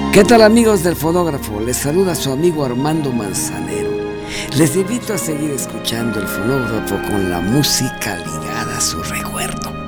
¿Qué tal, amigos del fonógrafo? Les saluda su amigo Armando Manzanero. Les invito a seguir escuchando el fonógrafo con la música ligada a su recuerdo.